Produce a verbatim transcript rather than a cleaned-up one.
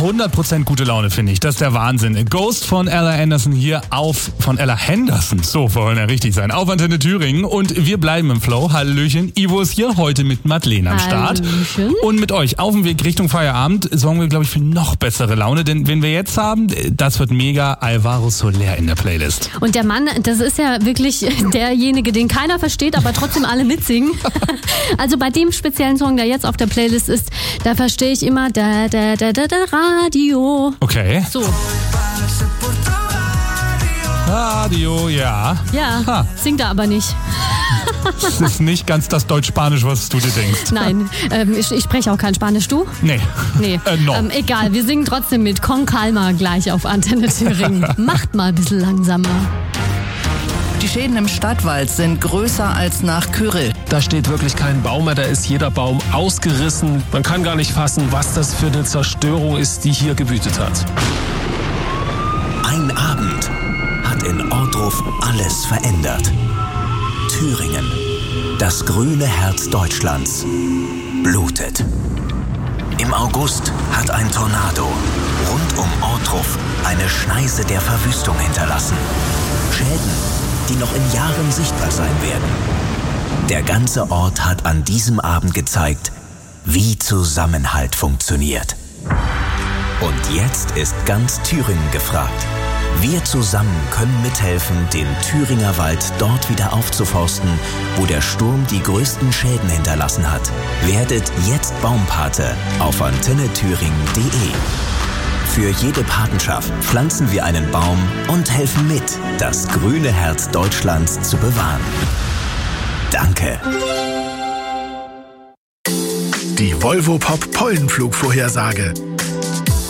hundert Prozent gute Laune, finde ich. Das ist der Wahnsinn. Ghost von Ella Anderson hier auf, von Ella Henderson, so wollen ja richtig sein, auf Antenne Thüringen. Und wir bleiben im Flow. Hallöchen, Ivo ist hier, heute mit Madeleine am Start. Hallöchen. Und mit euch auf dem Weg Richtung Feierabend sorgen wir, glaube ich, für noch bessere Laune. Denn wen wir jetzt haben, das wird mega. Alvaro Soler in der Playlist. Und der Mann, das ist ja wirklich derjenige, den keiner versteht, aber trotzdem alle mitsingen. Also bei dem speziellen Song, der jetzt auf der Playlist ist, da verstehe ich immer da, da, da, da, da, Radio. Okay. So. Radio, ja. Ja, Ha. singt er aber nicht. Das ist nicht ganz das Deutsch-Spanisch, was du dir denkst. Nein, ähm, ich, ich spreche auch kein Spanisch, du? Nee. Nee. Äh, no. ähm, egal, wir singen trotzdem mit Con Calma gleich auf Antenne Thüringen. Macht mal ein bisschen langsamer. Die Schäden im Stadtwald sind größer als nach Kyrill. Da steht wirklich kein Baum mehr, da ist jeder Baum ausgerissen. Man kann gar nicht fassen, was das für eine Zerstörung ist, die hier gewütet hat. Ein Abend hat in Ohrdruf alles verändert. Thüringen, das grüne Herz Deutschlands, blutet. Im August hat ein Tornado rund um Ohrdruf eine Schneise der Verwüstung hinterlassen. Schäden, die noch in Jahren sichtbar sein werden. Der ganze Ort hat an diesem Abend gezeigt, wie Zusammenhalt funktioniert. Und jetzt ist ganz Thüringen gefragt. Wir zusammen können mithelfen, den Thüringer Wald dort wieder aufzuforsten, wo der Sturm die größten Schäden hinterlassen hat. Werdet jetzt Baumpate auf antenne thüringen punkt de. Für jede Patenschaft pflanzen wir einen Baum und helfen mit, das grüne Herz Deutschlands zu bewahren. Danke. Die Volvo Pop Pollenflugvorhersage.